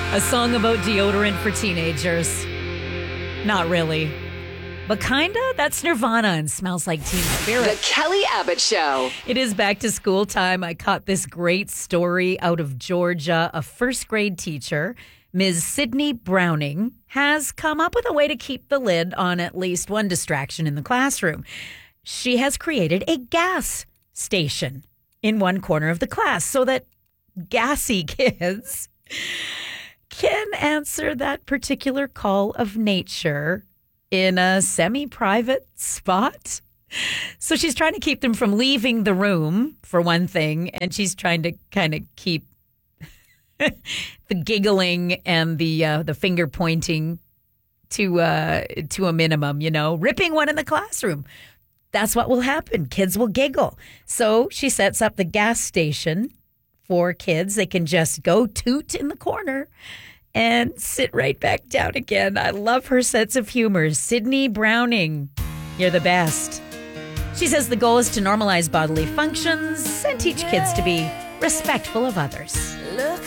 A song about deodorant for teenagers. Not really. But kinda. That's Nirvana and Smells Like Teen Spirit. The Kelly Abbott Show. It is back to school time. I caught this great story out of Georgia. A first grade teacher, Ms. Sydney Browning, has come up with a way to keep the lid on at least one distraction in the classroom. She has created a gas station in one corner of the class so that gassy kids can answer that particular call of nature in a semi-private spot. So she's trying to keep them from leaving the room, for one thing, and she's trying to kind of keep the giggling and the finger pointing to a minimum, ripping one in the classroom. That's what will happen. Kids will giggle. So she sets up the gas station for kids. They can just go toot in the corner and sit right back down again. I love her sense of humor. Sydney Browning, you're the best. She says the goal is to normalize bodily functions and teach kids to be respectful of others. Looks